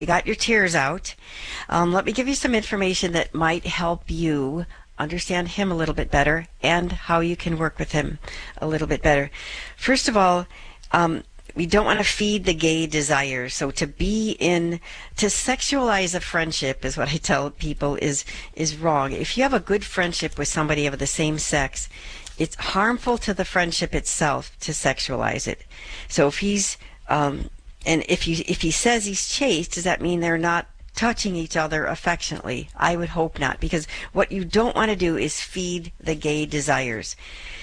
You got your tears out. Let me give you some information that might help you understand him a little bit better and how you can work with him a little bit better. First of all, we don't want to feed the gay desire. So to sexualize a friendship is what I tell people is wrong. If you have a good friendship with somebody of the same sex, it's harmful to the friendship itself to sexualize it. So if he's and if he says he's chaste, does that mean they're not touching each other affectionately? I would hope not, because what you don't want to do is feed the gay desires.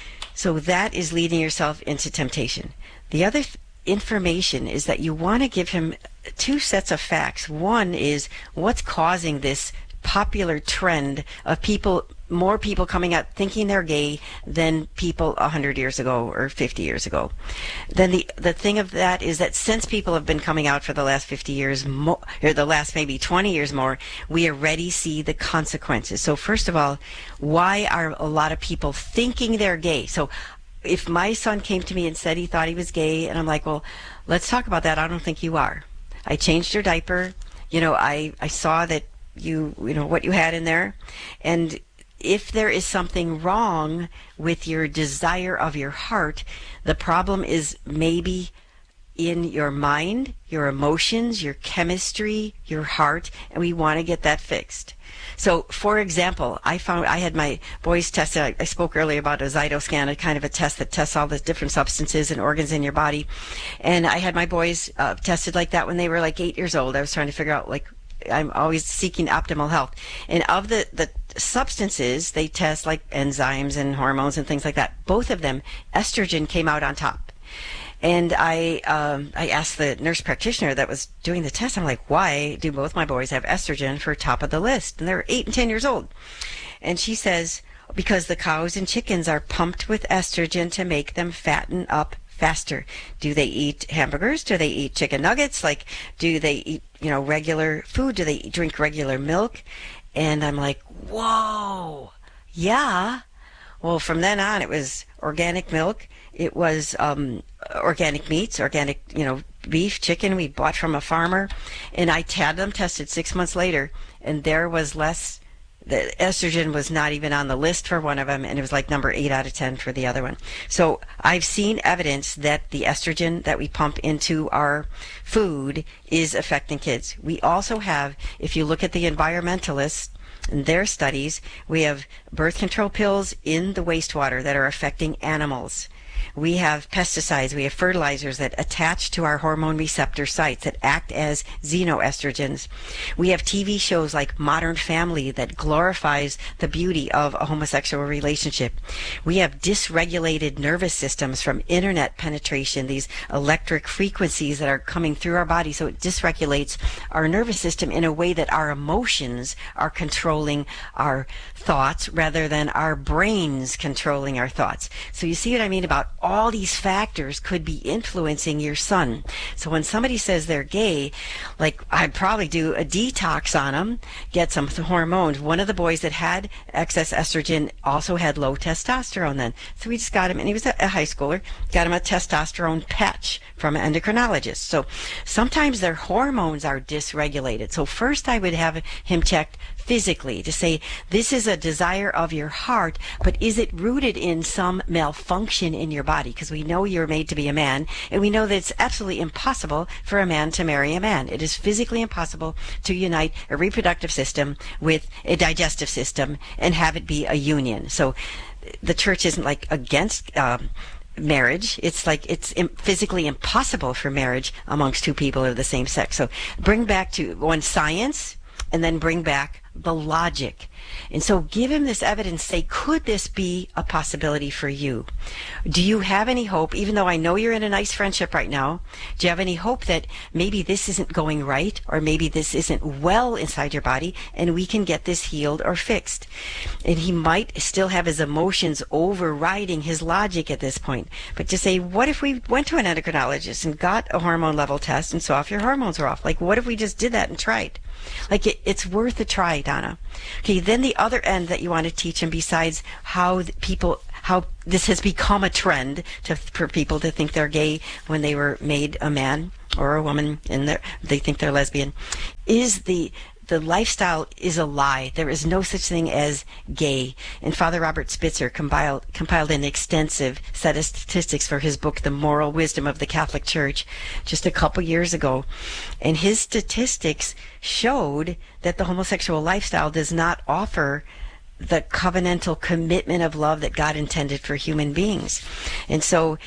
So that is leading yourself into temptation. The other information is that you want to give him two sets of facts. One is what's causing this popular trend of more people coming out thinking they're gay than people 100 years ago or 50 years ago. Then the thing of that is that since people have been coming out for the last 50 years more, or the last maybe 20 years more, we already see the consequences. So first of all, why are a lot of people thinking they're gay? So if my son came to me and said he thought he was gay, and I'm like, well, let's talk about that. I don't think you are. I changed your diaper. I saw that you know what you had in there, and if there is something wrong with your desire of your heart, the problem is maybe in your mind, your emotions, your chemistry, your heart, and we want to get that fixed. So, for example, I had my boys tested. I spoke earlier about a Zytoscan, a kind of a test that tests all the different substances and organs in your body, and I had my boys tested like that when they were like 8 years old. I was trying to figure out, like, I'm always seeking optimal health. And of the substances, they test like enzymes and hormones and things like that. Both of them, estrogen came out on top. And I asked the nurse practitioner that was doing the test, I'm like, why do both my boys have estrogen for top of the list? And they're 8 and 10 years old. And she says, because the cows and chickens are pumped with estrogen to make them fatten up faster. Do they eat hamburgers? Do they eat chicken nuggets? Like, do they eat, regular food? Do they drink regular milk? And I'm like, whoa, yeah. Well, from then on, it was organic milk. It was organic meats, organic, beef, chicken we bought from a farmer. And I had them tested 6 months later, and there was less. The estrogen was not even on the list for one of them, and it was like number 8 out of 10 for the other one. So I've seen evidence that the estrogen that we pump into our food is affecting kids. We also have, if you look at the environmentalists and their studies, we have birth control pills in the wastewater that are affecting animals. We have pesticides, we have fertilizers that attach to our hormone receptor sites that act as xenoestrogens. We have TV shows like Modern Family that glorifies the beauty of a homosexual relationship. We have dysregulated nervous systems from internet penetration, these electric frequencies that are coming through our body, so it dysregulates our nervous system in a way that our emotions are controlling our thoughts rather than our brains controlling our thoughts. So you see what I mean about all these factors could be influencing your son. So when somebody says they're gay, like, I'd probably do a detox on them, get some hormones. One of the boys that had excess estrogen also had low testosterone then. So we just got him, and he was a high schooler, got him a testosterone patch from an endocrinologist. So sometimes their hormones are dysregulated. So first I would have him checked physically to say, this is a desire of your heart, but is it rooted in some malfunction in your body? Because we know you're made to be a man, and we know that it's absolutely impossible for a man to marry a man. It is physically impossible to unite a reproductive system with a digestive system and have it be a union. So the church isn't like against marriage. It's like it's physically impossible for marriage amongst two people of the same sex. So bring back to one science, and then bring back the logic. And so give him this evidence, say, could this be a possibility for you? Do you have any hope, even though I know you're in a nice friendship right now, do you have any hope that maybe this isn't going right, or maybe this isn't well inside your body, and we can get this healed or fixed? And he might still have his emotions overriding his logic at this point. But to say, what if we went to an endocrinologist and got a hormone level test and saw if your hormones were off? Like, what if we just did that and tried? Like, it's worth a try, Donna. Okay, then the other end that you want to teach him, besides how how this has become a trend for people to think they're gay when they were made a man or a woman and they think they're lesbian, is the lifestyle is a lie. There is no such thing as gay. And Father Robert Spitzer compiled an extensive set of statistics for his book, The Moral Wisdom of the Catholic Church, just a couple years ago. And his statistics showed that the homosexual lifestyle does not offer the covenantal commitment of love that God intended for human beings. And so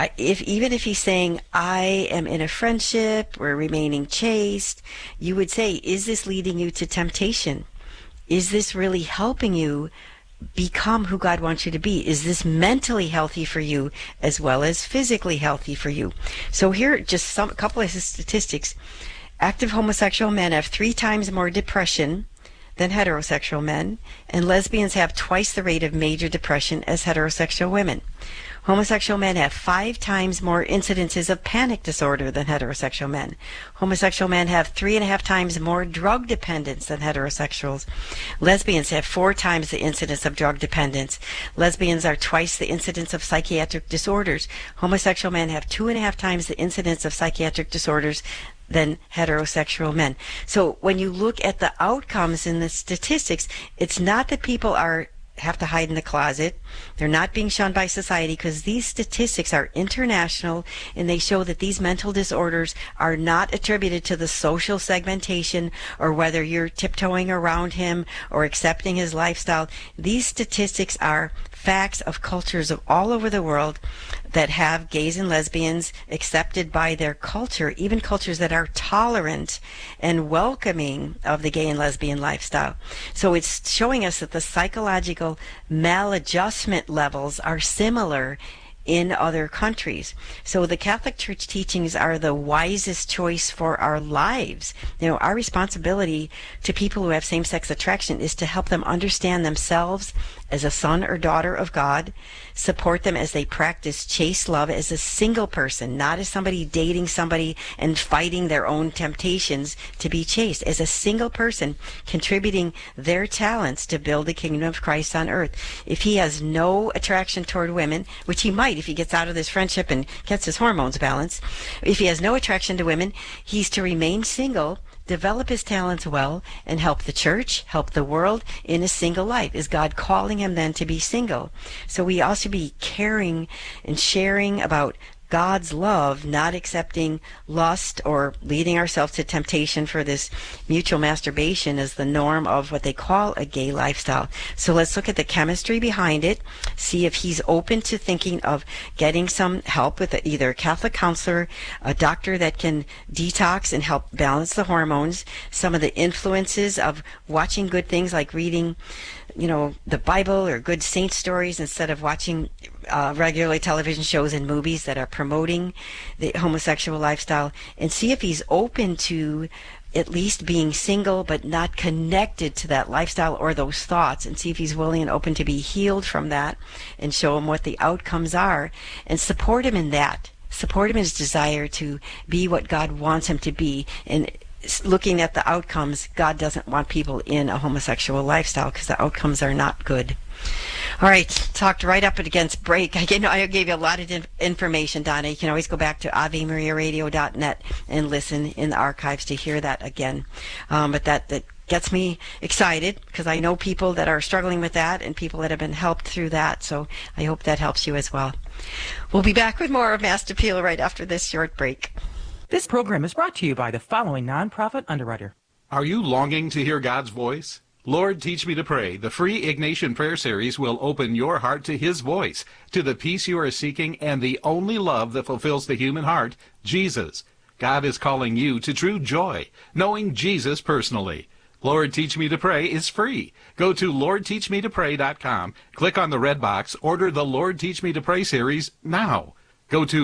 even if he's saying, I am in a friendship, we're remaining chaste, you would say, is this leading you to temptation? Is this really helping you become who God wants you to be? Is this mentally healthy for you as well as physically healthy for you? So here are just a couple of statistics. Active homosexual men have 3 times more depression than heterosexual men, and lesbians have twice the rate of major depression as heterosexual women. Homosexual men have 5 times more incidences of panic disorder than heterosexual men. Homosexual men have 3.5 times more drug dependence than heterosexuals. Lesbians have 4 times the incidence of drug dependence. Lesbians are twice the incidence of psychiatric disorders. Homosexual men have 2.5 times the incidence of psychiatric disorders than heterosexual men. So when you look at the outcomes in the statistics, it's not that people have to hide in the closet. They're not being shunned by society, because these statistics are international, and they show that these mental disorders are not attributed to the social segmentation or whether you're tiptoeing around him or accepting his lifestyle. These statistics are facts of cultures of all over the world that have gays and lesbians accepted by their culture, even cultures that are tolerant and welcoming of the gay and lesbian lifestyle. So it's showing us that the psychological maladjustment levels are similar in other countries. So the Catholic Church teachings are the wisest choice for our lives. You know, our responsibility to people who have same-sex attraction is to help them understand themselves as a son or daughter of God, support them as they practice chaste love as a single person, not as somebody dating somebody and fighting their own temptations to be chaste, as a single person contributing their talents to build the kingdom of Christ on earth. If he has no attraction toward women, which he might if he gets out of this friendship and gets his hormones balanced, if he has no attraction to women, he's to remain single, develop his talents well, and help the church, help the world in a single life. Is God calling him then to be single? So we also be caring and sharing about God's love, not accepting lust or leading ourselves to temptation for this mutual masturbation as the norm of what they call a gay lifestyle. So let's look at the chemistry behind it, see if he's open to thinking of getting some help with either a Catholic counselor, a doctor that can detox and help balance the hormones, some of the influences of watching good things like reading, you know, the Bible or good saint stories instead of watching regularly television shows and movies that are promoting the homosexual lifestyle, and see if he's open to at least being single but not connected to that lifestyle or those thoughts, and see if he's willing and open to be healed from that, and show him what the outcomes are and support him in that. Support him in his desire to be what God wants him to be. And looking at the outcomes, God doesn't want people in a homosexual lifestyle because the outcomes are not good. All right, talked right up against break. I gave you a lot of information, Donna. You can always go back to AveMariaRadio.net and listen in the archives to hear that again. But that gets me excited because I know people that are struggling with that and people that have been helped through that. So I hope that helps you as well. We'll be back with more of Master Appeal right after this short break. This program is brought to you by the following nonprofit underwriter. Are you longing to hear God's voice? Lord, Teach Me to Pray, the free Ignatian prayer series will open your heart to His voice, to the peace you are seeking, and the only love that fulfills the human heart, Jesus. God is calling you to true joy, knowing Jesus personally. Lord, Teach Me to Pray is free. Go to LordTeachMeToPray.com, click on the red box, order the Lord, Teach Me to Pray series now. Go to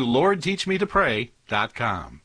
LordTeachMeToPray.com.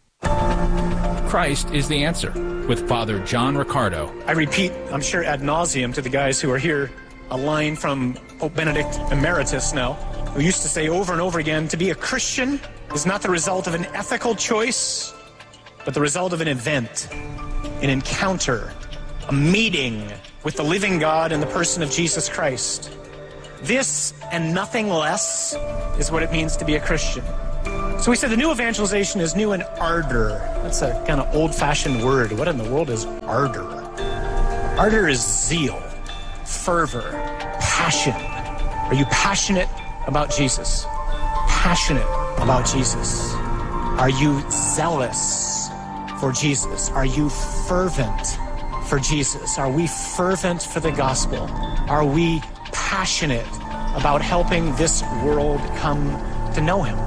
Christ is the answer, with Father John Riccardo. I repeat, I'm sure ad nauseum to the guys who are here, a line from Pope Benedict Emeritus now, who used to say over and over again, to be a Christian is not the result of an ethical choice, but the result of an event, an encounter, a meeting with the living God in the person of Jesus Christ. This and nothing less is what it means to be a Christian. So we said the new evangelization is new in ardor. That's a kind of old-fashioned word. What in the world is ardor? Ardor is zeal, fervor, passion. Are you passionate about Jesus? Passionate about Jesus? Are you zealous for Jesus? Are you fervent for Jesus? Are we fervent for the gospel? Are we passionate about helping this world come to know him?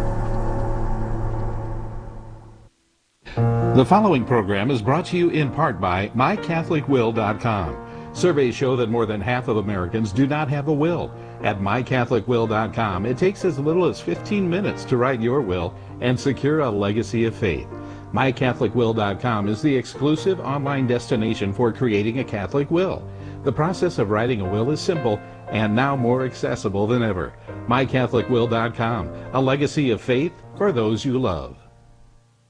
The following program is brought to you in part by MyCatholicWill.com. Surveys show that more than half of Americans do not have a will. At MyCatholicWill.com, it takes as little as 15 minutes to write your will and secure a legacy of faith. MyCatholicWill.com is the exclusive online destination for creating a Catholic will. The process of writing a will is simple and now more accessible than ever. MyCatholicWill.com, a legacy of faith for those you love.